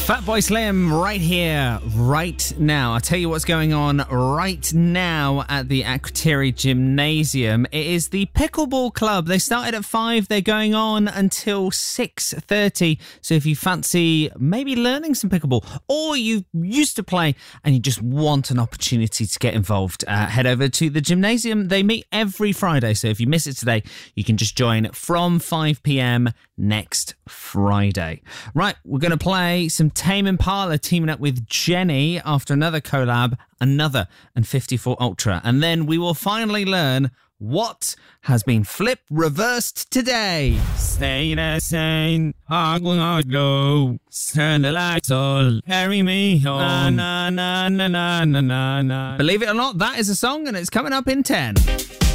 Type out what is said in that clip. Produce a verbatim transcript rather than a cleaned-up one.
Fatboy Slim right here, right now. I'll tell you what's going on right now at the Akrotiri Gymnasium. It is the Pickleball Club. They started at five. They're going on until six thirty. So if you fancy maybe learning some pickleball, or you used to play and you just want an opportunity to get involved, uh, head over to the gymnasium. They meet every Friday. So if you miss it today, you can just join from five p.m. next Friday. Right, we're going to play some Tame Impala teaming up with Jenny after another collab, another and fifty-four Ultra. And then we will finally learn what has been flip reversed today. Stay the same, I will not go. Turn the lights on, carry me home. Na, na, na, na, na, na, na. Believe it or not, that is a song and it's coming up in ten.